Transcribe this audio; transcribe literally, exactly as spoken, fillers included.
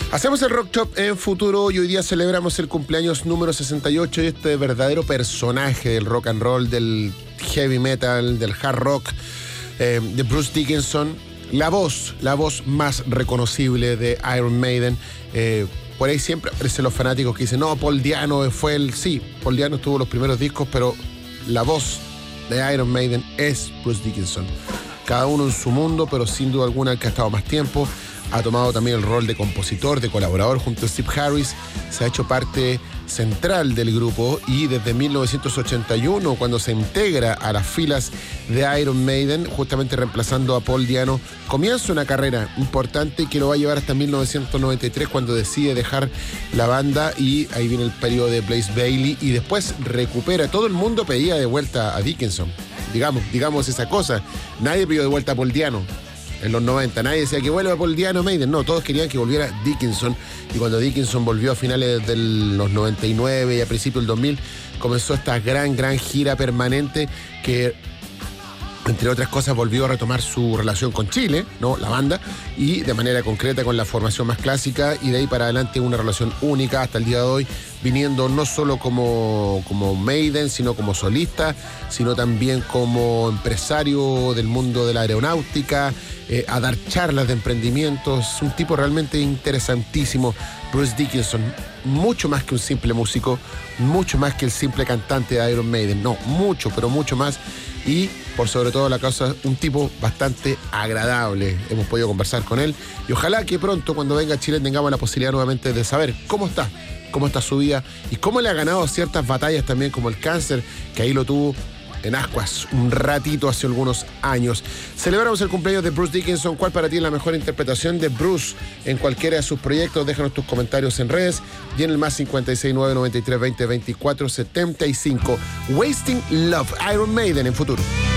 Hacemos el Rock Top en Futuro y hoy día celebramos el cumpleaños número sesenta y ocho de este verdadero personaje del rock and roll, del heavy metal, del hard rock, eh, de Bruce Dickinson. La voz, la voz más reconocible de Iron Maiden. Eh, por ahí siempre aparecen los fanáticos que dicen, no, Paul Di'Anno fue el... Sí, Paul Di'Anno tuvo los primeros discos, pero la voz de Iron Maiden es Bruce Dickinson. Cada uno en su mundo, pero sin duda alguna el que ha estado más tiempo. Ha tomado también el rol de compositor, de colaborador junto a Steve Harris. Se ha hecho parte central del grupo y desde mil novecientos ochenta y uno, cuando se integra a las filas de Iron Maiden, justamente reemplazando a Paul Di'Anno, comienza una carrera importante que lo va a llevar hasta mil novecientos noventa y tres, cuando decide dejar la banda, y ahí viene el periodo de Blaze Bayley y después recupera. Todo el mundo pedía de vuelta a Dickinson, digamos, digamos esa cosa. Nadie pidió de vuelta a Paul Di'Anno. En los noventa, nadie decía que vuelva Paul Di'Anno Maiden. No, todos querían que volviera Dickinson. Y cuando Dickinson volvió a finales de los noventa y nueve y a principios del dos mil, comenzó esta gran, gran gira permanente que, entre otras cosas, volvió a retomar su relación con Chile, ¿no? La banda, y de manera concreta con la formación más clásica, y de ahí para adelante una relación única hasta el día de hoy, viniendo no solo como, como Maiden, sino como solista, sino también como empresario del mundo de la aeronáutica, eh, a dar charlas de emprendimientos. Un tipo realmente interesantísimo, Bruce Dickinson. Mucho más que un simple músico, mucho más que el simple cantante de Iron Maiden. No, mucho, pero mucho más. Y por sobre todo la causa, un tipo bastante agradable. Hemos podido conversar con él y ojalá que pronto, cuando venga a Chile, tengamos la posibilidad nuevamente de saber cómo está, cómo está su vida y cómo le ha ganado ciertas batallas también, como el cáncer, que ahí lo tuvo en ascuas un ratito hace algunos años. Celebramos el cumpleaños de Bruce Dickinson. ¿Cuál para ti es la mejor interpretación de Bruce en cualquiera de sus proyectos? Déjanos tus comentarios en redes y en el más cincuenta y seis, nueve noventa y tres, veinte, veinticuatro, setenta y cinco. Wasting Love, Iron Maiden en Futuro.